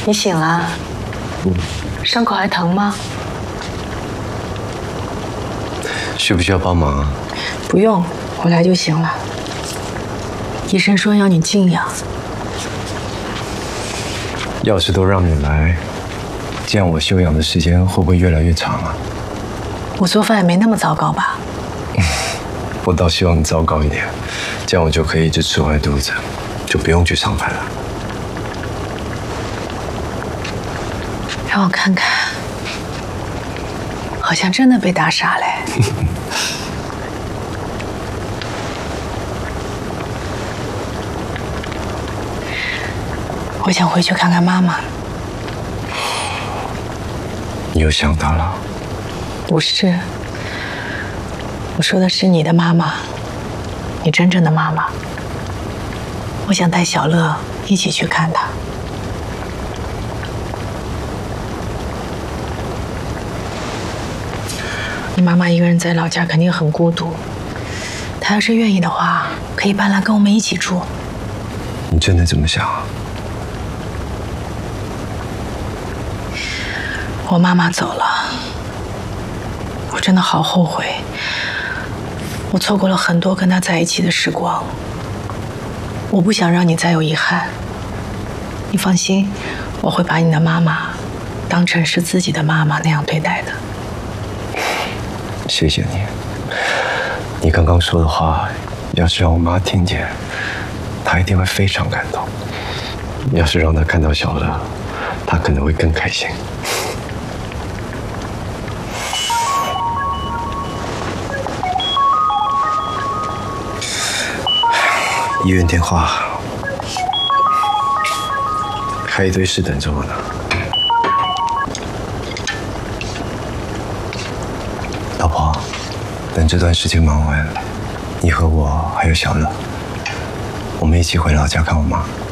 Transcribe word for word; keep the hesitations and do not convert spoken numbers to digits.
你醒了？ 嗯。 伤口还疼吗？ 需不需要帮忙啊？ 不用，我来就行了。医生说要你静养。 要是都让你来，这样我休养的时间会不会越来越长啊？ 我做饭也没那么糟糕吧？ 我倒希望你糟糕一点，这样我就可以一直吃坏肚子，就不用去上班了。 让我看看，好像真的被打傻嘞。我想回去看看妈妈。 你又想她了？ 不是，我说的是你的妈妈，你真正的妈妈。我想带小乐一起去看她。你妈妈一个人在老家肯定很孤独，她要是愿意的话，可以搬来跟我们一起住。 你真的这么想啊？ 我妈妈走了，我真的好后悔，我错过了很多跟她在一起的时光。我不想让你再有遗憾。你放心，我会把你的妈妈当成是自己的妈妈那样对待的。 谢谢你。你刚刚说的话，要是让我妈听见，她一定会非常感动。要是让她看到小乐，她可能会更开心。医院电话，还有一堆事等着我呢。老婆，等这段事情忙完，你和我还有小乐，我们一起回老家看我妈。